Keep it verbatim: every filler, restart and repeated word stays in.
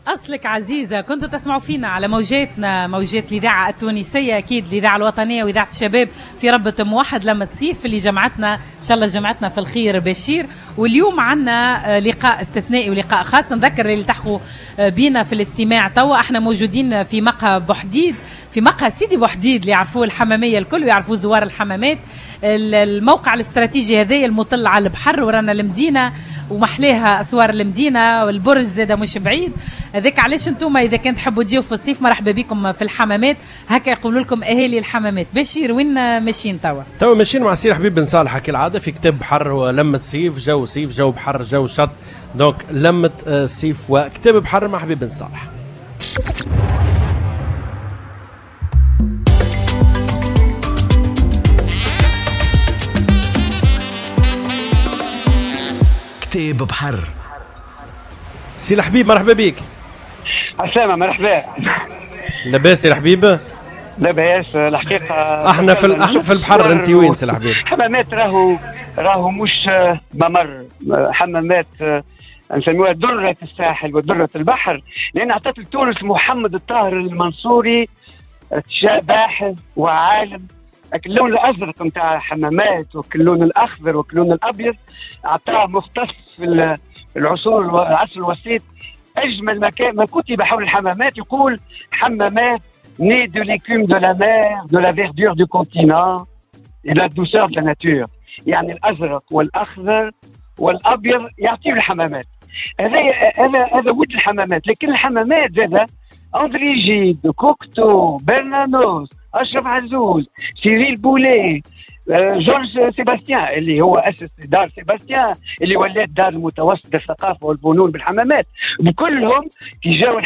أصلك عزيزة، كنتوا تسمعوا فينا على موجاتنا، موجات الإذاعة التونسية أكيد، الإذاعة الوطنية وإذاعة الشباب في ربة موحد لما صيف اللي جمعتنا إن شاء الله جمعتنا في الخير بشير. واليوم عنا لقاء استثنائي ولقاء خاص. نذكر اللي التحقوا بينا في الاستماع توا، احنا موجودين في مقهى بوحديد، في مقهى سيدي بوحديد اللي يعرفوه الحمامية الكل ويعرفوه زوار الحمامات. الموقع الاستراتيجي هذا المطل على البحر ورانا المدينة ومحليها أسوار المدينة والبرج زاده مش بعيد. هذاك علاش انتم اذا كنت تحبوا تجيو في الصيف مرحبا بكم في الحمامات. هكا يقولوا لكم اهالي الحمامات. بشير وين ماشيين توا؟ توا ماشيين مع سي حبيب بن صالح كالعاده في كتاب بحر ولمة صيف، جو صيف جو بحر جو شط، دونك لمة صيف وكتاب بحر مع حبيب بن صالح. كتاب بحر. سي الحبيب مرحبا بك. عسلامة مرحبا. لاباس يا الحبيب؟ لاباس الحقيقة. احنا في احنا في البحر، انت وين سي الحبيب؟ حمامات راهو راهو مش ممر، حمامات نسميوها درة الساحل ودرة البحر، لأن أعطت لتونس محمد الطاهر المنصوري باحث وعالم. اللون الأزرق نتاع الحمامات واللون الأخضر واللون الأبيض أعطاه مختص في العصور العصر الوسيط. أجمل مكان ما كتب حول الحمامات يقول حمامات née de l'écume de la mer, de la verdure du continent et de la douceur de la nature. يعني الأزرق والأخضر والأبيض يعطيه الحمامات. هذا هذا هذا ود الحمامات. لكن الحمامات زاده أندري جيد، كوكتو، برنانوس، أشرف عزوز، سيريل بوليه، جورج سيباستيان اللي هو أسس دار سيباستيان اللي ولات دار المتوسط للثقافة والفنون بالحمامات، بكلهم كي جاوا